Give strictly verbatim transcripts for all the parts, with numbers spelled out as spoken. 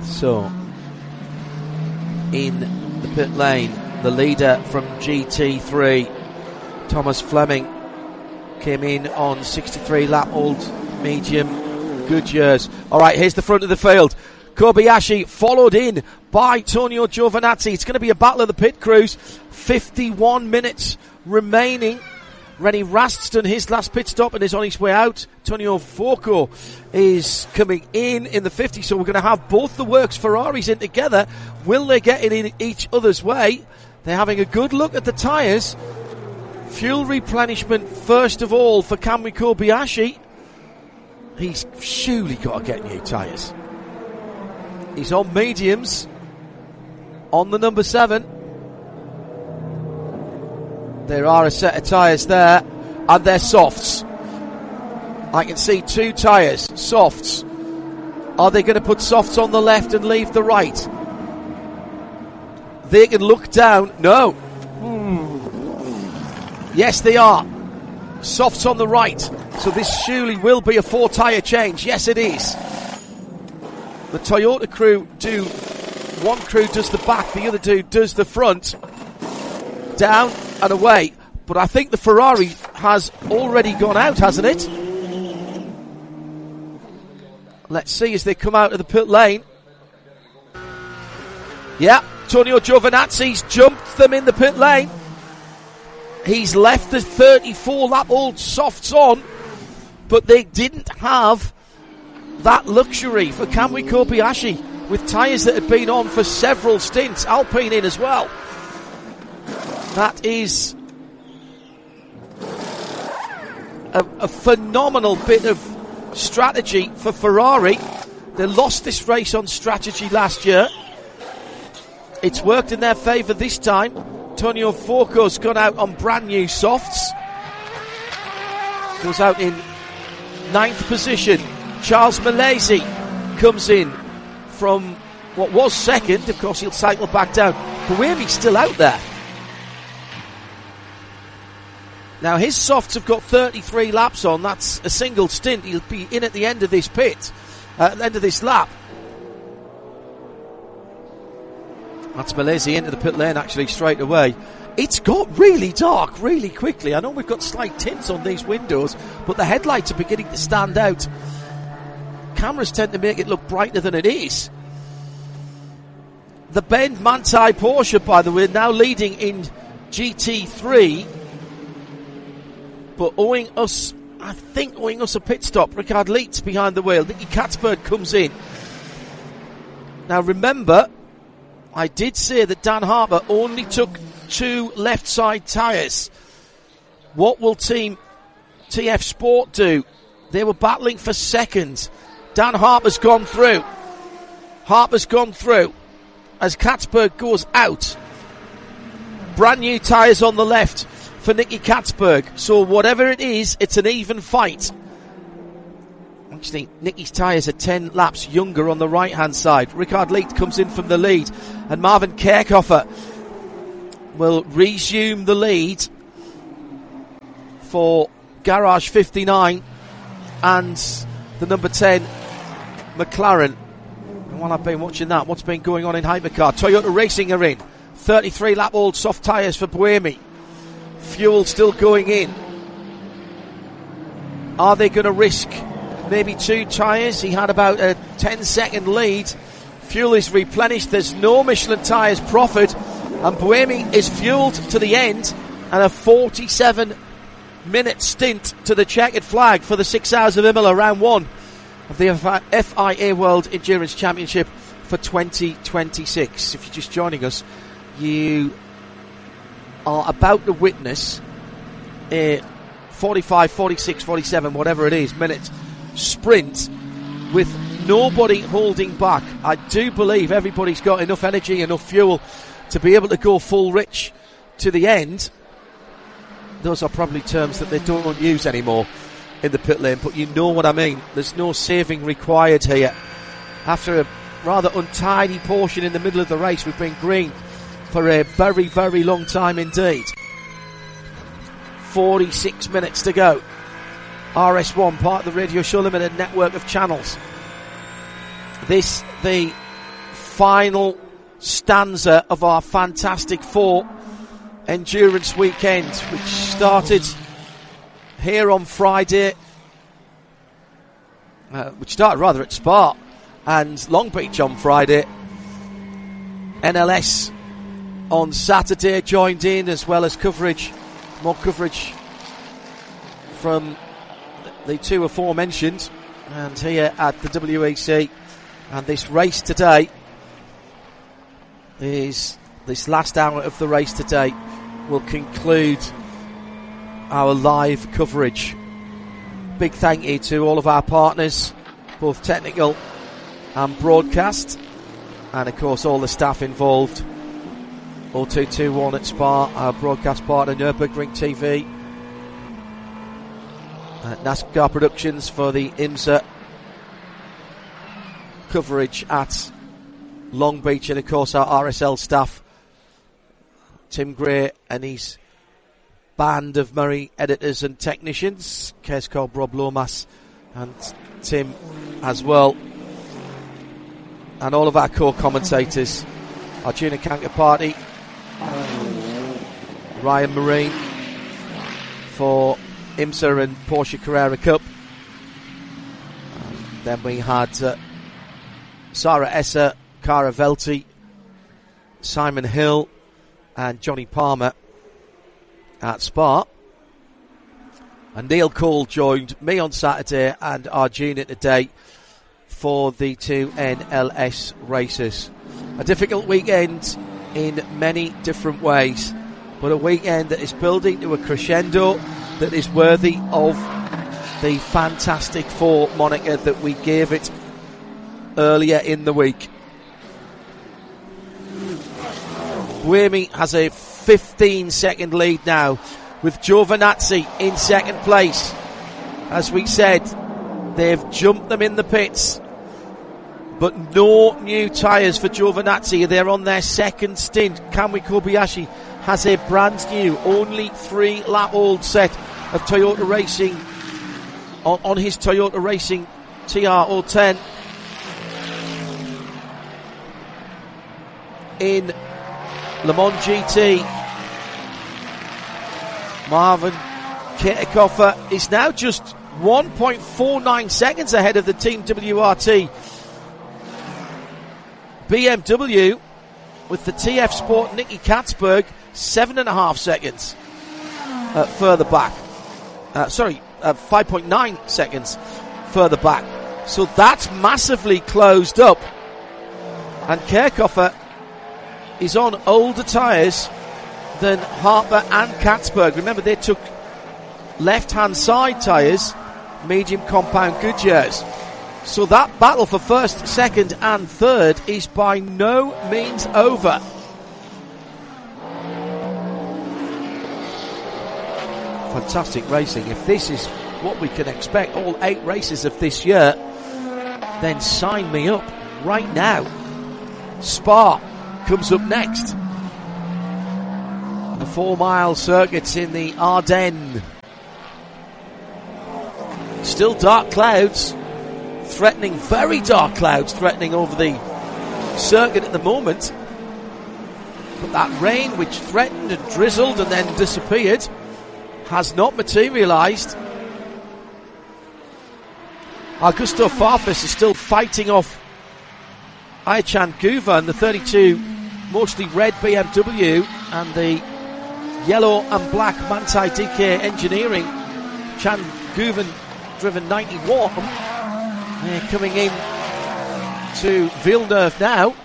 So, in the pit lane, the leader from G T three, Thomas Fleming, came in on sixty-three lap old medium Goodyears. Alright, here's the front of the field. Kobayashi followed in by Tonio Giovinazzi. It's going to be a battle of the pit crews. fifty-one minutes remaining. Rennie Rast's done his last pit stop and is on his way out. Tonio Fuoco is coming in in the fifty, so we're going to have both the works Ferraris in together. Will they get in each other's way? They're having a good look at the tyres. Fuel replenishment first of all for Kamui Kobayashi. He's surely got to get new tyres. He's on mediums on the number seven. There are a set of tyres there, and they're softs. I can see two tyres, softs. Are they going to put softs on the left and leave the right? They can look down. No. Yes, they are. Softs on the right. So this surely will be a four tyre change. Yes, it is. The Toyota crew do, one crew does the back, the other two does the front. Down and away. But I think the Ferrari has already gone out, hasn't it? Let's see as they come out of the pit lane. Yeah, Tonio Giovinazzi's jumped them in the pit lane. He's left the thirty-four lap old softs on, but they didn't have that luxury for Kamui Kobayashi with tyres that had been on for several stints. Alpine in as well. That is a, a phenomenal bit of strategy for Ferrari. They lost this race on strategy last year. It's worked in their favour this time. Tonio Fuoco's gone out on brand new softs. Goes out in ninth position. Charles Milesi comes in from what was second. Of course, he'll cycle back down. Buemi's still out there. Now, his softs have got thirty-three laps on. That's a single stint. He'll be in at the end of this pit, uh, at the end of this lap. That's Milesi into the pit lane, actually, straight away. It's got really dark really quickly. I know we've got slight tints on these windows, but the headlights are beginning to stand out. Cameras tend to make it look brighter than it is. The Ben Manthey Porsche, by the way, now leading in G T three. But owing us, I think owing us a pit stop, Ricard Leitz behind the wheel. Nicky Catsburg comes in. Now remember, I did say that Dan Harper only took two left side tyres. What will Team T F Sport do? They were battling for second. Dan Harper's gone through. Harper's gone through as Catsburg goes out. Brand new tyres on the left for Nicky Catsburg. So whatever it is, it's an even fight. Actually, Nicky's tyres are ten laps younger on the right-hand side. Ricard Leitz comes in from the lead, and Marvin Kerkhofer will resume the lead for Garage fifty-nine and the number ten McLaren. And while I've been watching that, what's been going on in Hypercar? Toyota Racing are in. thirty-three lap old soft tyres for Buemi. Fuel still going in. Are they going to risk maybe two tyres? He had about a ten second lead. Fuel is replenished. There's no Michelin tyres profit, and Buemi is fueled to the end, and a forty-seven minute stint to the checkered flag for the six hours of Imola, round one of the F I A World Endurance Championship for twenty twenty-six. If you're just joining us, you are about to witness a forty-five, forty-six, forty-seven, whatever it is, minute sprint with nobody holding back. I do believe everybody's got enough energy, enough fuel to be able to go full rich to the end. Those are probably terms that they don't use anymore in the pit lane, but you know what I mean. There's no saving required here. After a rather untidy portion in the middle of the race, we've been green for a very, very long time indeed. forty-six minutes to go. R S one, part of the Radio Show Limited network of channels. This, the final stanza of our Fantastic Four endurance weekend, which started here on Friday, uh, which started rather at Spa and Long Beach on Friday. N L S on Saturday joined in, as well as coverage, more coverage from the two aforementioned, and here at the W E C. And this race today is, this last hour of the race today will conclude our live coverage. Big thank you to all of our partners, both technical and broadcast, and of course all the staff involved. oh two two one at Spa, our broadcast partner, Nürburgring T V, uh, NASCAR Productions for the IMSA coverage at Long Beach, and of course our R S L staff, Tim Gray and his band of Murray editors and technicians, case called Rob Lomas and Tim as well, and all of our core commentators, Arjuna Kankaparty, Ryan Marine for IMSA and Porsche Carrera Cup. And then we had uh, Sarah Esser, Cara Velti, Simon Hill and Johnny Palmer at Spa. And Neil Cole joined me on Saturday and Arjuna today for the two N L S races. A difficult weekend in many different ways, but a weekend that is building to a crescendo that is worthy of the Fantastic Four moniker that we gave it earlier in the week. Buemi has a fifteen second lead now, with Giovinazzi in second place. As we said, they've jumped them in the pits, but no new tyres for Giovinazzi. They're on their second stint. Kamui Kobayashi has a brand new, only three lap old set of Toyota Racing on, on his Toyota Racing T R zero ten in Le Mans G T. Marvin Kekoffer is now just one point four nine seconds ahead of the Team W R T. B M W with the T F Sport Nicky Katzberg seven and a half seconds uh, further back. Uh, sorry, uh, five point nine seconds further back. So that's massively closed up. And Kekoffer is on older tyres than Harper and Katzberg. Remember, they took left-hand side tyres, medium compound Goodyears. So that battle for first, second and third is by no means over. Fantastic racing. If this is what we can expect all eight races of this year, then sign me up right now. Spa comes up next. The four-mile circuits in the Ardennes. Still dark clouds threatening, very dark clouds threatening over the circuit at the moment. But that rain, which threatened and drizzled and then disappeared, has not materialised. Augusto Farfus is still fighting off Aychan Guva and the thirty-two, mostly red B M W, and the yellow and black Manthey D K Engineering Chan Guven driven ninety-one. They're coming in to Villeneuve now.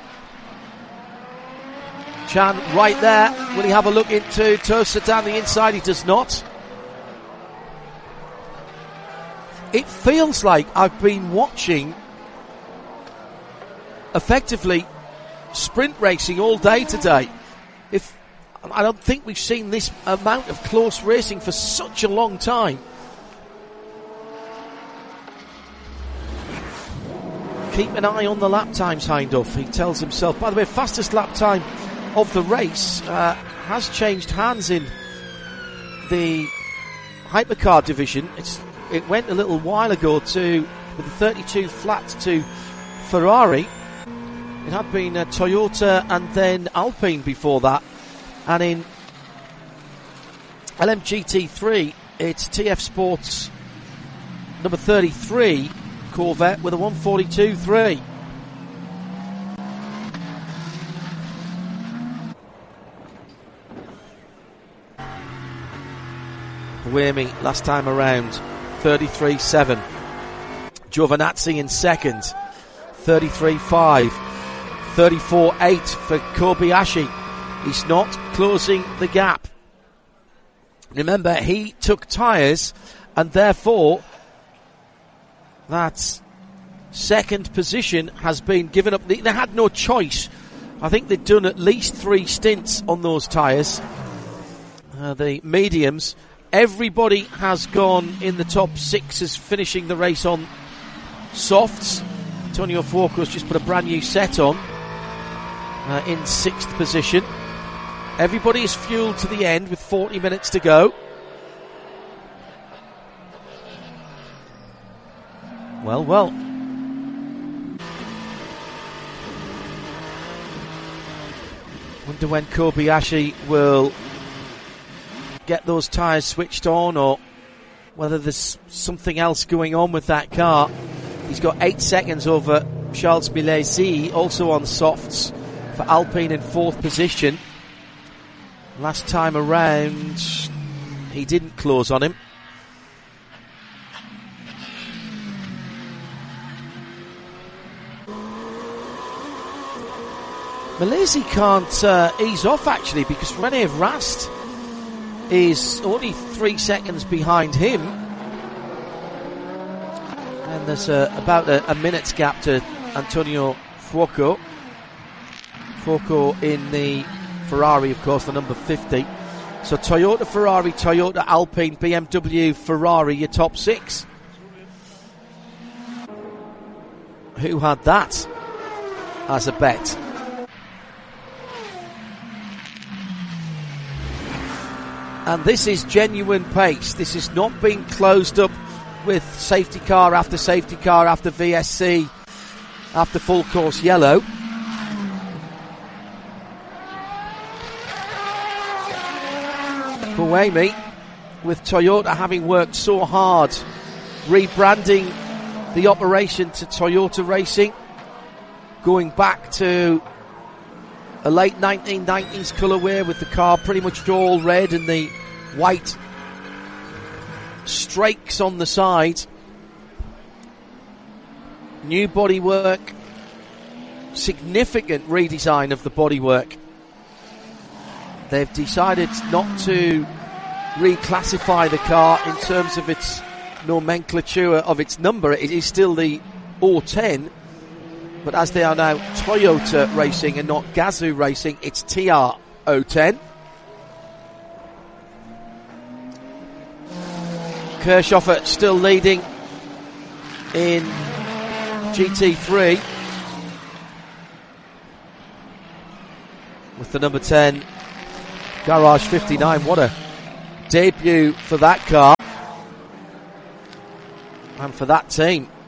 Chan right there. Will he have a look into Tosa down the inside? He does not. It feels like I've been watching effectively sprint racing all day today. If I don't think we've seen this amount of close racing for such a long time. Keep an eye on the lap times, Hindhoff, he tells himself. By the way, fastest lap time of the race uh, has changed hands in the hypercar division. It's, it went a little while ago to with the thirty-two flat to Ferrari. It had been uh, Toyota and then Alpine before that. And in L M G T three, it's T F Sports number thirty-three Corvette with a one forty-two point three. Buemi last time around thirty-three point seven. Giovinazzi in second, thirty-three point five. thirty-four point eight for Kobayashi. He's not closing the gap. Remember, he took tyres, and therefore that second position has been given up. They, they had no choice. I think they'd done at least three stints on those tyres. Uh, the mediums. Everybody has gone in the top six as finishing the race on softs. Antonio Fuoco's just put a brand new set on uh, in sixth position. Everybody is fueled to the end with forty minutes to go. Well, well. Wonder when Kobayashi will get those tyres switched on, or whether there's something else going on with that car. He's got eight seconds over Charles Milesi, also on softs for Alpine in fourth position. Last time around, he didn't close on him. Milesi can't uh, ease off actually, because Rene Rast is only three seconds behind him. And there's uh, about a, a minute's gap to Antonio Fuoco. Fuoco in the Ferrari, of course, the number fifty. So Toyota, Ferrari, Toyota, Alpine, B M W, Ferrari, your top six. Who had that as a bet? And this is genuine pace. This is not being closed up with safety car after safety car after V S C after full course yellow. Buemi, with Toyota having worked so hard rebranding the operation to Toyota Racing, going back to a late nineteen nineties colourway with the car pretty much all red and the white strakes on the side. New bodywork, significant redesign of the bodywork. They've decided not to reclassify the car in terms of its nomenclature of its number. It is still the O ten, but as they are now Toyota Racing and not Gazoo Racing, it's T R O ten. Kirchhofer still leading in G T three with the number ten Garage fifty-nine. What a debut for that car and for that team.